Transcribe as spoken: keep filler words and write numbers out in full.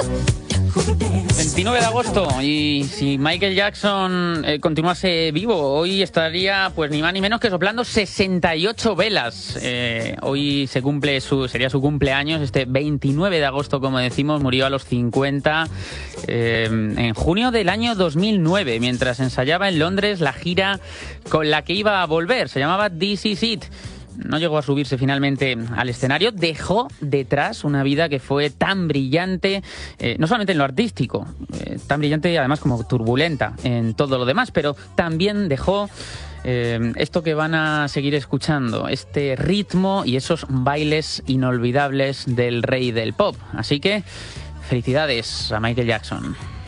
veintinueve de agosto, y si Michael Jackson eh, continuase vivo, hoy estaría pues ni más ni menos que soplando sesenta y ocho velas. Eh, hoy se cumple su, sería su cumpleaños, este veintinueve de agosto, como decimos. Murió a los cincuenta eh, en junio del año dos mil nueve, mientras ensayaba en Londres la gira con la que iba a volver. Se llamaba This Is It. No llegó a subirse finalmente al escenario, dejó detrás una vida que fue tan brillante, eh, no solamente en lo artístico, eh, tan brillante además como turbulenta en todo lo demás, pero también dejó eh, esto que van a seguir escuchando, este ritmo y esos bailes inolvidables del rey del pop. Así que felicidades a Michael Jackson.